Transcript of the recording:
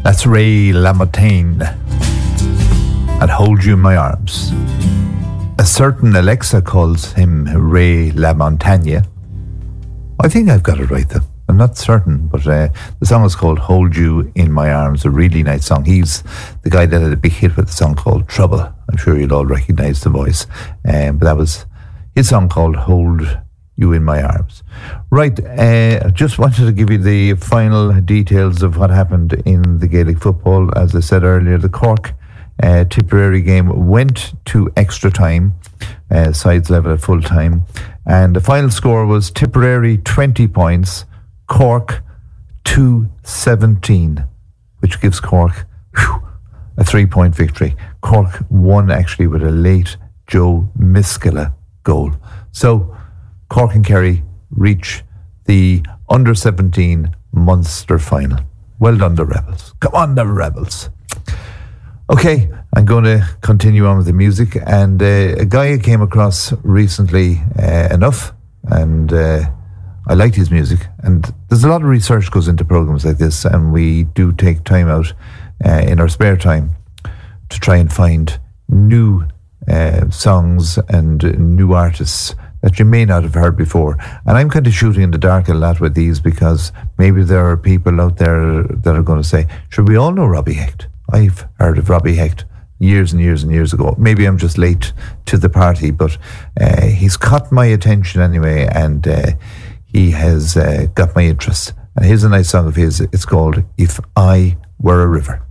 That's Ray LaMontagne and Hold You in My Arms. A certain Alexa calls him Ray LaMontagne. I think I've got it right though. I'm not certain, but the song is called Hold You in My Arms, a really nice song. He's the guy that had a big hit with a song called Trouble. I'm sure you'll all recognise the voice. But that was his song called Hold You in My Arms. Right, I just wanted to give you the final details of what happened in the Gaelic football. As I said earlier, the Cork Tipperary game went to extra time, sides level at full time, and the final score was Tipperary 20 points, Cork 2-17, which gives Cork a 3-point victory. Cork won actually with a late Joe Miskela goal. So Cork and Kerry reach the under-17 Munster final. Well done, the Rebels. Come on, the Rebels. Okay, I'm going to continue on with the music, and a guy I came across recently enough, and I liked his music, and there's a lot of research goes into programs like this, and we do take time out in our spare time to try and find new songs and new artists that you may not have heard before. And I'm kind of shooting in the dark a lot with these, because maybe there are people out there that are going to say, sure, we all know Robbie Hecht. I've heard of Robbie Hecht years and years and years ago. Maybe I'm just late to the party, but he's caught my attention anyway, and he has got my interest. And here's a nice song of his. It's called If I Were a River.